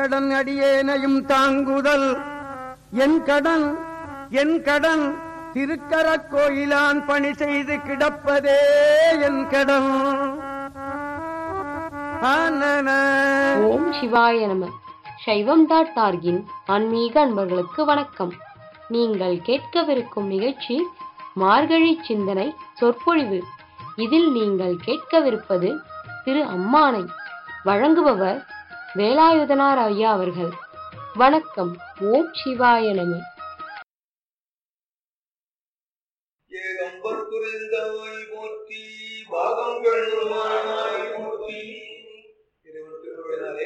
கடன் அடியேனையும் தாங்குதல் என் கடன் திருக்கரக் கோயிலான் பணி செய்து கிடப்பதே என் கடன். ஓம் சிவாய நம. சைவம்.orgன் ஆன்மீக அன்பர்களுக்கு வணக்கம். நீங்கள் கேட்கவிருக்கும் நிகழ்ச்சி மார்கழி சிந்தனை சொற்பொழிவு. இதில் நீங்கள் கேட்கவிருப்பது திரு அம்மானை. வழங்குபவர் வேலாயுதனார் ஐயா அவர்கள். வணக்கம். ஓம் சிவாய நம. ஏகம்பர் துறைந்தாய் போற்றி, பாகங்கள் போற்றி. இறைவன் திருவிழாவே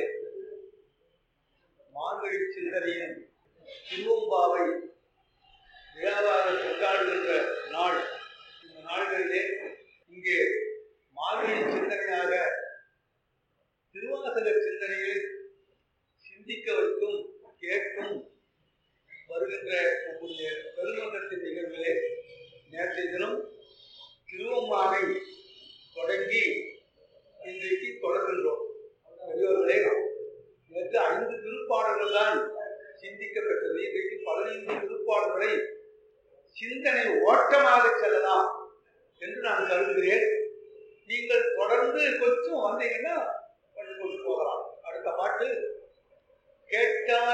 மார்கழி சிந்தனையின் திருவம்பாவை விழாவாக கொண்டாடுகின்ற நாள். இந்த நாள்களிலே இங்கே மார்கழி சிந்தனையாக திருவாசக சிந்தனையை சிந்திக்க வைக்கும் கேட்கும் வருகின்ற நம்முடைய பெருமகத்தின் நிகழ்விலே நேற்றைய தினம் திருவம்பாவை தொடங்கி இன்றைக்கு தொடர்கின்றோம். பெரியோர்களே, நேற்று 5 திருப்பாடல்கள் தான் சிந்திக்கப்பட்டது. இன்றைக்கு 15 திருப்பாடல்களை சிந்தனை ஓட்டமாக செல்லலாம் என்று நான் கருதுகிறேன். நீங்கள் தொடர்ந்து கொஞ்சம் வந்தீங்கன்னா கொஞ்சம் கொண்டு போகலாம். அடுத்த பாட்டு கேட்கா